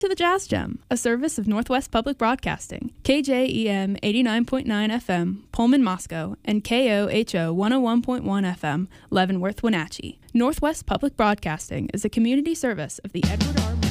to the Jazz Gem, a service of Northwest Public Broadcasting, KJEM 89.9 FM, Pullman, Moscow, and KOHO 101.1 FM, Leavenworth, Wenatchee. Northwest Public Broadcasting is a community service of the Edward R.